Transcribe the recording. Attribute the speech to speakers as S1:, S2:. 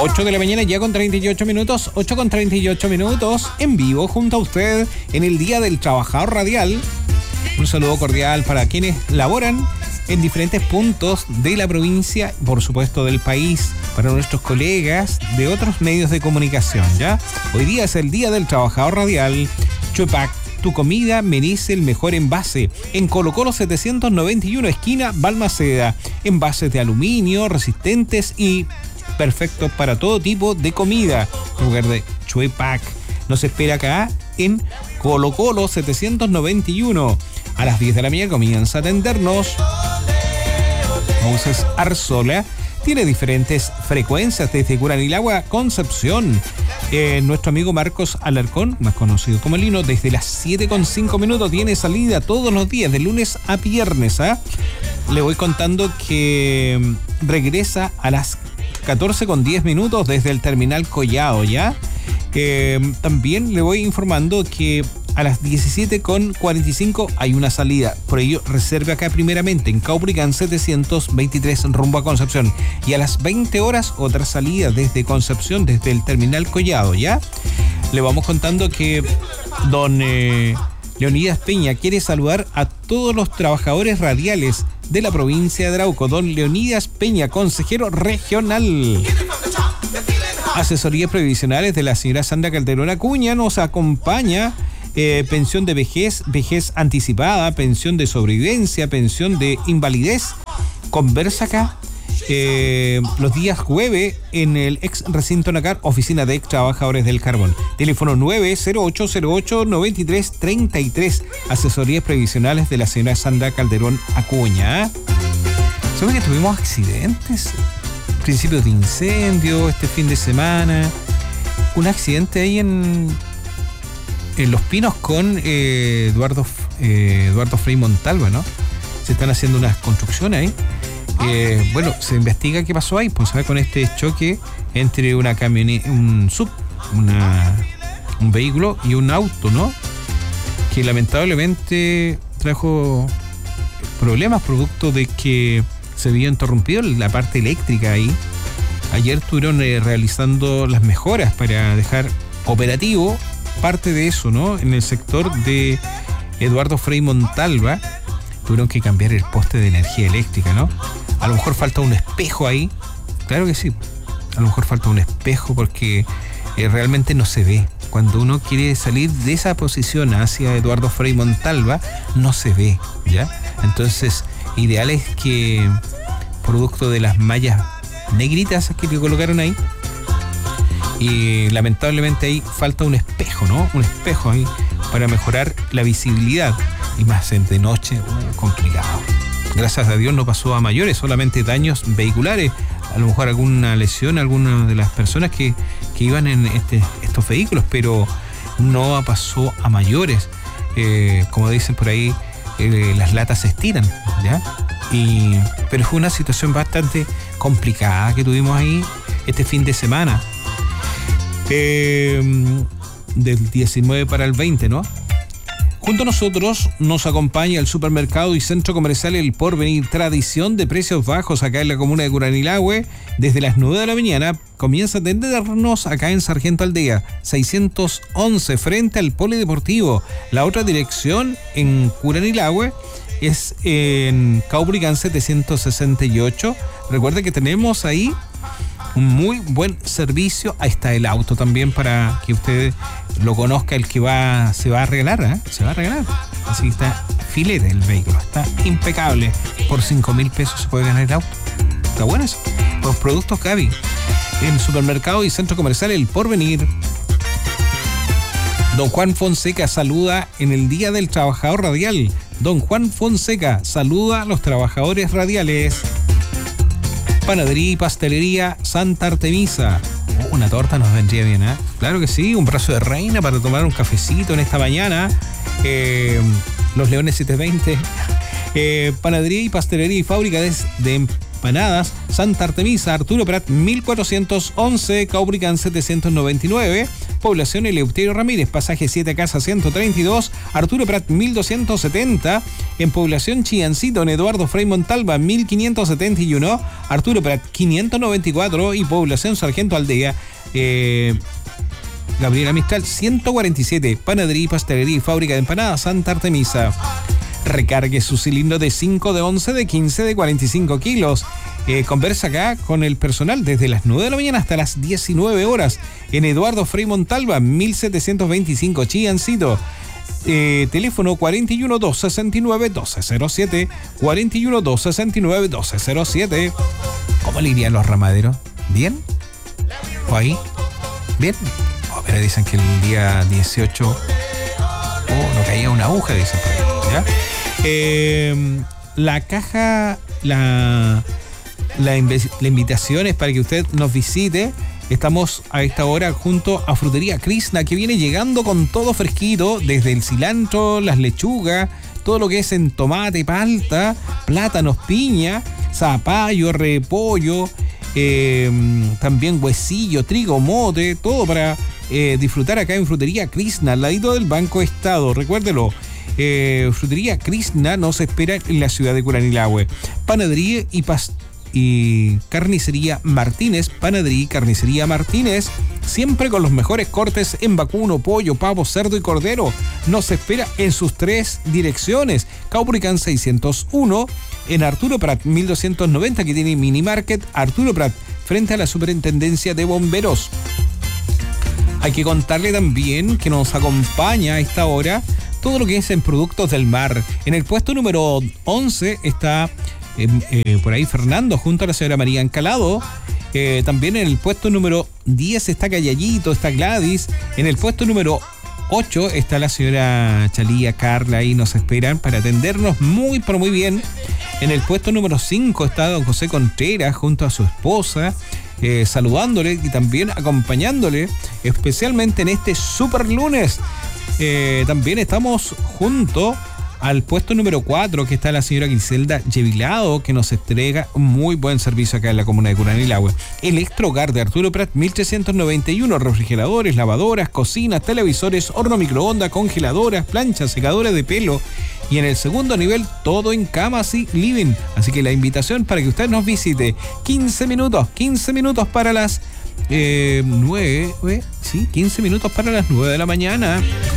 S1: 8 de la mañana ya con 38 minutos, 8 con 38 minutos, en vivo junto a usted en el Día del Trabajador Radial. Un saludo cordial para quienes laboran en diferentes puntos de la provincia, por supuesto del país, para nuestros colegas de otros medios de comunicación, ¿ya? Hoy día es el Día del Trabajador Radial. Chuepac, tu comida merece el mejor envase. En Colo Colo 791, esquina Balmaceda. Envases de aluminio, resistentes y perfectos para todo tipo de comida. Recuerde, Chuepac nos espera acá en Colo Colo 791. A las 10 de la mañana comienza a atendernos Moses Arzola. Tiene diferentes frecuencias desde Curanilagua, Concepción. Nuestro amigo Marcos Alarcón, más conocido como Lino, desde las 7:05 tiene salida todos los días, de lunes a viernes. Le voy contando que regresa a las 14:10 desde el terminal Collado, ¿ya? También le voy informando que a las 17:45 hay una salida. Por ello, reserve acá primeramente en Caubricán 723 rumbo a Concepción. Y a las 20 horas, otra salida desde Concepción, desde el terminal Collado, ¿ya? Le vamos contando que don Leonidas Peña quiere saludar a todos los trabajadores radiales de la provincia de Arauco. Don Leonidas Peña, consejero regional. Asesorías previsionales de la señora Sandra Calderón Acuña nos acompaña. Pensión de vejez, vejez anticipada, pensión de sobrevivencia, pensión de invalidez. Conversa acá los días jueves en el ex recinto Nacar, oficina de ex trabajadores del carbón. Teléfono 90808-9333. Asesorías previsionales de la señora Sandra Calderón Acuña. ¿Saben que tuvimos accidentes? Principios de incendio este fin de semana. Un accidente ahí en Los Pinos con Eduardo Frei Montalva, ¿no? Se están haciendo unas construcciones ahí. Bueno, se investiga qué pasó ahí, pues ¿sabes? Con este choque entre una camioneta, un vehículo y un auto, ¿no? Que lamentablemente trajo problemas producto de que se había interrumpido la parte eléctrica ahí. Ayer estuvieron realizando las mejoras para dejar operativo parte de eso, ¿no? En el sector de Eduardo Frei Montalva tuvieron que cambiar el poste de energía eléctrica, ¿no? A lo mejor falta un espejo ahí. Claro que sí. A lo mejor falta un espejo porque realmente no se ve. Cuando uno quiere salir de esa posición hacia Eduardo Frei Montalva, no se ve, ¿ya? Entonces, ideal es que, producto de las mallas negritas que le colocaron ahí, y lamentablemente ahí falta un espejo, ¿no? Un espejo ahí para mejorar la visibilidad. Y más de noche, complicado. Gracias a Dios no pasó a mayores, solamente daños vehiculares. A lo mejor alguna lesión a alguna de las personas que iban en estos vehículos, pero no pasó a mayores. Como dicen por ahí, las latas se estiran, ¿ya? Pero fue una situación bastante complicada que tuvimos ahí este fin de semana. Del 19 para el 20, ¿no? Junto a nosotros nos acompaña el supermercado y centro comercial El Porvenir, tradición de precios bajos acá en la comuna de Curanilahue. Desde las 9 de la mañana comienza a atendernos acá en Sargento Aldea 611 frente al Polideportivo. La otra dirección en Curanilahue es en Caubricán 768. Recuerde que tenemos ahí un muy buen servicio. Ahí está el auto también para que usted lo conozca, el que se va a regalar, ¿eh? Se va a regalar. Así que está filete el vehículo, está impecable. Por 5.000 pesos se puede ganar el auto. Está bueno eso. Los productos Gaby en supermercado y centro comercial El Porvenir. Don Juan Fonseca saluda en el Día del Trabajador Radial. Don Juan Fonseca saluda a los trabajadores radiales. Panadería y pastelería Santa Artemisa. Una torta nos vendría bien, ¿eh? Claro que sí, un brazo de reina para tomar un cafecito en esta mañana. Los Leones 720. Panadería y pastelería y fábrica de empanadas Santa Artemisa, Arturo Prat 1411, Caubricán 799. población Eleuterio Ramírez, pasaje 7 Casa 132, Arturo Prat 1270, en población Chiancito, en Eduardo Frei Montalva 1571, Arturo Prat 594 y población Sargento Aldea, Gabriela Mistral 147, Panadería y Pastelería y Fábrica de Empanadas Santa Artemisa. Recargue su cilindro de 5, de 11, de 15, de 45 kilos. Conversa acá con el personal desde las 9 de la mañana hasta las 19 horas en Eduardo Frei Montalva 1725 Chiancito. Teléfono 41 269 1207, 41 269 1207. ¿Cómo le irían los ramaderos? ¿Bien? ¿O ahí? ¿Bien? Oh, pero dicen que el día 18 no caía una aguja, dicen por ahí, ¿ya? La caja, la invitación es para que usted nos visite. Estamos a esta hora junto a Frutería Krishna, que viene llegando con todo fresquito, desde el cilantro, las lechugas, todo lo que es en tomate, palta, plátanos, piña, zapallo, repollo, también huesillo, trigo, mote, todo para disfrutar acá en Frutería Krishna, al ladito del Banco Estado. Recuérdelo. Frutería Krishna nos espera en la ciudad de Curanilahue. Panadería y Carnicería Martínez, Panadería y Carnicería Martínez, siempre con los mejores cortes en vacuno, pollo, pavo, cerdo y cordero. Nos espera en sus 3 direcciones: Caupolicán 601, en Arturo Prat 1290, que tiene mini market Arturo Prat, frente a la Superintendencia de Bomberos. Hay que contarle también que nos acompaña a esta hora todo lo que es en productos del mar. En el puesto número 11 está por ahí Fernando junto a la señora María Encalado. También en el puesto número 10 está Cayallito, está Gladys. En el puesto número 8 está la señora Chalía, Carla, ahí nos esperan para atendernos muy, pero muy bien. En el puesto número 5 está don José Contreras junto a su esposa, saludándole y también acompañándole, especialmente en este super lunes. También estamos junto al puesto número 4, que está la señora Griselda Yevilado, que nos entrega un muy buen servicio acá en la comuna de Curanilahue. Electrohogar de Arturo Prat 1391, refrigeradores, lavadoras, cocinas, televisores, horno microondas, congeladoras, planchas, secadoras de pelo. Y en el segundo nivel, todo en camas y living. Así que la invitación para que usted nos visite. 15 minutos para las 9, sí, 15 minutos para las 9 de la mañana.